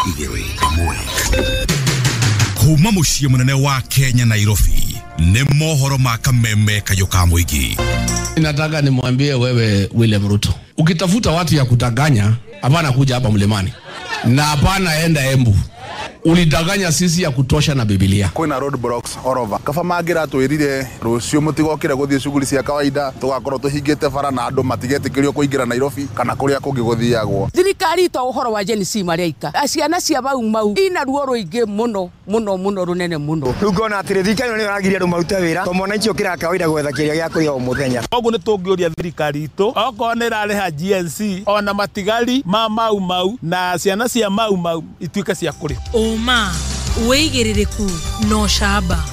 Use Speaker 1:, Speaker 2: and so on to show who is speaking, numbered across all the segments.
Speaker 1: igiri amwe kuma muciĩ munene wa Kenya Nairobi ni mohoro ma kameme kayo ka muigi.
Speaker 2: Nataka nimwambie wewe William Ruto, ukitafuta watu ya kutaganya hapana kuja hapa Mlimani na hapana enda Embu. Ulidaganya sisi ya kutosha na Biblia.
Speaker 3: Kuna roadblocks all over. Kafa magira twirire rucio mutigokire guthie shughuli cia kawaida tugakorwo tuhingite bara na andu matigetekirio kuingira Nairobi kana kuria kungi guthiagwo.
Speaker 4: Thirikari to uhoro wa Gen Z mariaika aciana cia bau mau ina ruo ruingi muno runene muno.
Speaker 5: Ngona atire thirikari ni yagiria andu marute wira to mwana icio kira kawaida gwetha kiria gya kuria o muthenya.
Speaker 6: Koguo ni tungioria thirikari itu oko ni rareha Gen Z ona matigari mau na ciana cia mau ituika cia kuri.
Speaker 7: Oma weigiririku no shaba.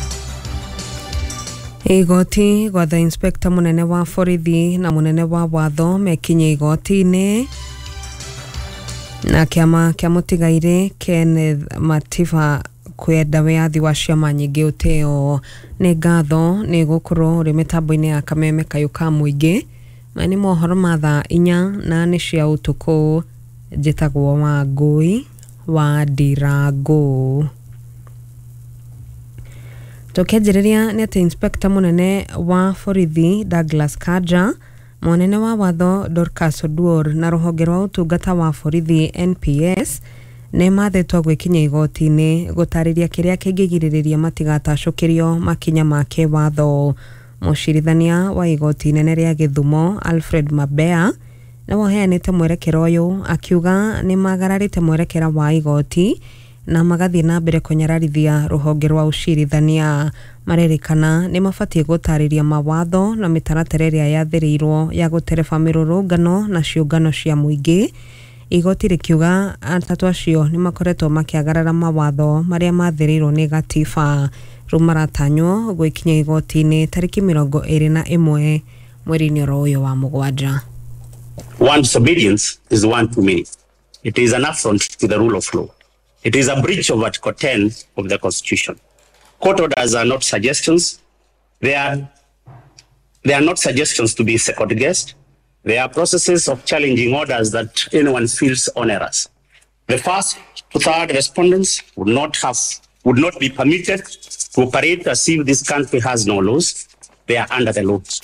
Speaker 8: Igoti gwatha inspector munene wa borithi na munene wa watho mekinye igoti-ini na kiama kia mutigaire Kenneth Matiba kwenda wiathi wa ciama nyingi uteo ni ngatho ni gukorwo uri mitambo-ini ya kameme kayo ka muingi mani mohoro mathaa 4 na ni cia utuku njitagwo wa Ngui wa Ndirangu. Tukianjĩrĩria ni ati inspector munene wa borithi Douglas Kanja, munene wa watho Dorcas Oduor na rũhonge rwa ũtungata wa borithi NPS ne mathetwo gwikinya igoti-ini gutariria kiria kingigiririria matigatacũkĩrio makinya make watho. Mũcirithania wa igoti inene ria Githumo Alfred Mabea na waheanite mwerekero uyu akiuga ni magararite mwerekera wa igoti na magathie na mbere kunyararithia rũhonge rwa ũcirithania. Marerikana ni mabatie gutariria mawatho na mitaratara iria yathĩrĩirwo ya gutereba mĩrũrũngano na ciũngano cia mũingĩ. Igoti rikiuga atatu acio ni makoretwo makiagarara mawatho maria mathĩrĩirwo ni gatiba. Rĩu maratanywo gwikinya igoti-ini tariki 21 mweri-ini ũyũ wa Mũgwanja.
Speaker 9: One disobedience is one too many. It is an affront to the rule of law. It is a breach of Article 10 of the Constitution. Court orders are not suggestions. They are not suggestions to be second-guessed. They are processes of challenging orders that anyone feels onerous. The first to third respondents would not be permitted to operate as if this country has no laws. They are under the laws.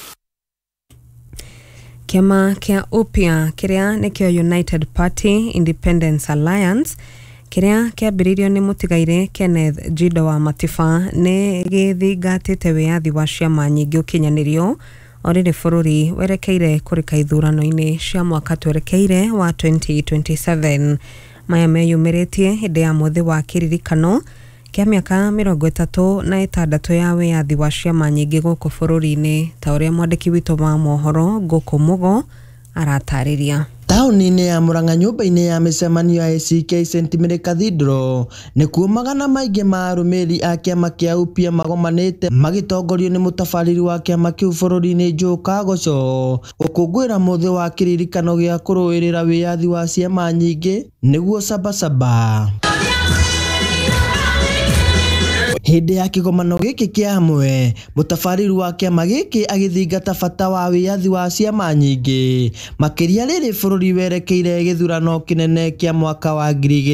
Speaker 8: Kiama kia UPIA kiria nikio United Party Independence Alliance kiria kiambiririo ni mutigaire Kenneth Jido wa Matiba ni githingatite wiathi wa ciama nyingi ukinyanirio orire bururi werekeire kurika ithurano-ini cia mwaka twerekeire wa 2027. Maya meyumiritie hindi ya muthi wa kiririkano kia miaka 36 ya wiathi wa ciama nyingi guku bururi-ini ta uria mwandiki witu wa mohoro Ngũkũ Mũgo aratariria.
Speaker 10: Tauni-ini ya Murang'a nyumba-ini ya micemanio ya ACK St Mary Cathedral nikuo magana maingi ma arumiri a kiama kia UPIA magomanite magitongorio ni mutabariri wa kiama kiu bururi-ini Joe Kagoco gukungwira muthi wa kiririkano gia kuruirira wiathi wa ciama nyingi niguo Sabasaba. Hindi ya kigomano giki kia hamwe mutabariri wa kiama giki agithingata bata wa wiathi wa ciama nyingi makiria riri bururi werekeire githurano kinene kia mwaka wa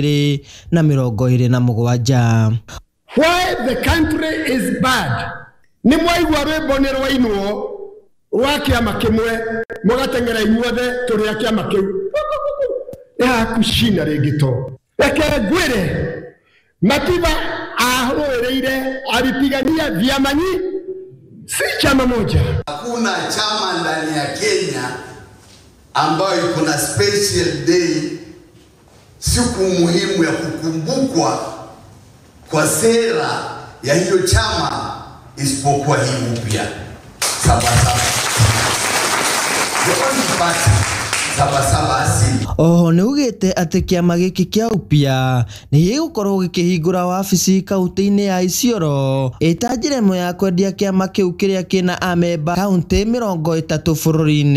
Speaker 10: 2027.
Speaker 11: Why the country is bad. Ni mwaigua rwimbo ni rwainwo rwa kiama kimwe mugatengera inyuothe turia kiama kiu ya kushina ringito reke ngwire Matiba ahoreire alipigania vyama nyingi, si chama moja.
Speaker 12: Hakuna chama ndani ya Kenya ambayo kuna special day, siku muhimu ya kukumbukwa kwa sera ya hiyo chama isipokuwa hii UPIA. Sabasaba.
Speaker 10: Oho ni ugite ati kiama giki kia UPIA ni gigukorwo gikihingura wabici kaunti-ini ya Isiolo ita njira imwe ya kwendia kiama kiu kiria kina amemba kaunti 30 bururi-ini.